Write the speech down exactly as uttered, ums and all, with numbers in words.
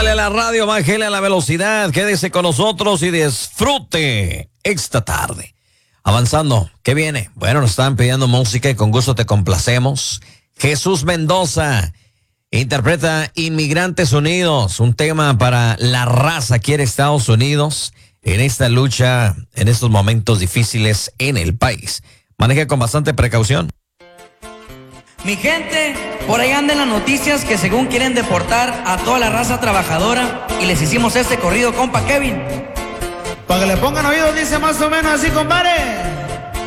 Súbale a la radio, bájale a la velocidad, quédese con nosotros y disfrute esta tarde. Avanzando, ¿qué viene? Bueno, nos están pidiendo música y con gusto te complacemos. Jesús Mendoza interpreta Inmigrantes Unidos, un tema para la raza aquí en Estados Unidos, en esta lucha, en estos momentos difíciles en el país. Maneje con bastante precaución. Mi gente, por ahí andan las noticias que según quieren deportar a toda la raza trabajadora y les hicimos este corrido, compa Kevin. Para que le pongan oídos, dice más o menos así, compadre.